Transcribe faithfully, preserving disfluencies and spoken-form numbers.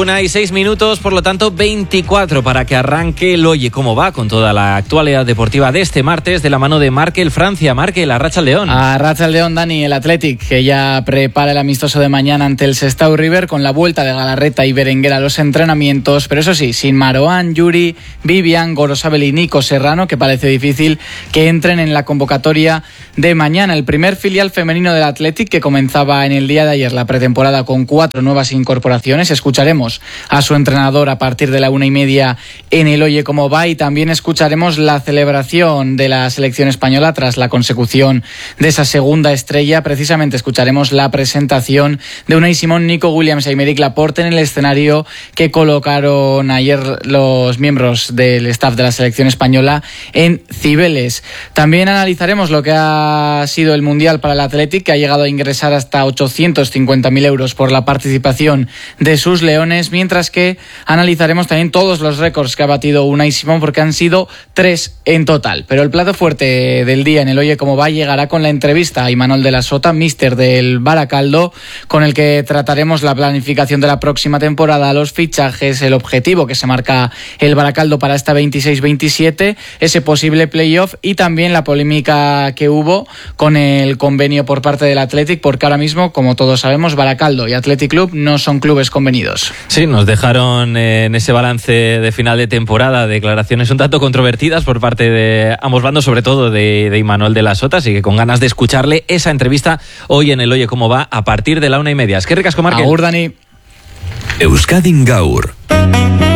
Una y seis minutos, por lo tanto veinticuatro para que arranque el Oye Cómo Va con toda la actualidad deportiva de este martes de la mano de Markel Francia. Markel, Arratsaldeon. Arratsaldeon, Dani. El Athletic que ya prepara el amistoso de mañana ante el Sestao River con la vuelta de Galarreta y Berenguer a los entrenamientos, pero eso sí, sin Marouane, Yuri, Vivian, Gorosabel y Nico Serrano, que parece difícil que entren en la convocatoria de mañana. El primer filial femenino del Athletic que comenzaba en el día de ayer la pretemporada con cuatro nuevas incorporaciones. Escucharemos a su entrenador a partir de la una y media en el Oye Cómo Va, y también escucharemos la celebración de la selección española tras la consecución de esa segunda estrella. Precisamente escucharemos la presentación de Unai Simón, Nico Williams y Aymeric Laporte en el escenario que colocaron ayer los miembros del staff de la selección española en Cibeles. También analizaremos lo que ha sido el Mundial para el Athletic, que ha llegado a ingresar hasta ochocientos cincuenta mil euros por la participación de sus leones, mientras que analizaremos también todos los récords que ha batido Unai Simón, porque han sido tres en total. Pero el plato fuerte del día en el Oye Cómo Va llegará con la entrevista a Imanol de la Sota, míster del Baracaldo, con el que trataremos la planificación de la próxima temporada, los fichajes, el objetivo que se marca el Baracaldo para esta veintiséis veintisiete, ese posible playoff y también la polémica que hubo con el convenio por parte del Athletic, porque ahora mismo, como todos sabemos, Baracaldo y Athletic Club no son clubes convenidos. Sí, nos dejaron eh, en ese balance de final de temporada declaraciones un tanto controvertidas por parte de ambos bandos, sobre todo de, de Imanol de la Sota, así que con ganas de escucharle esa entrevista hoy en el Oye Cómo Va a partir de la una y media. Es que ricasco, Markel. Agur, Dani. Euskadin Gaur.